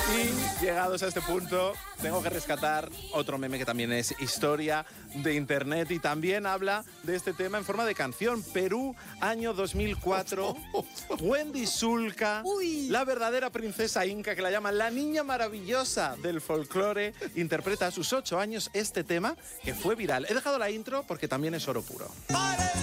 Y llegados a este punto, tengo que rescatar otro meme que también es historia de internet y también habla de este tema en forma de canción. Perú, año 2004. Wendy Zulka, la verdadera princesa inca que la llaman la niña maravillosa del folclore, interpreta a sus 8 años este tema que fue viral. He dejado la intro porque también es oro puro.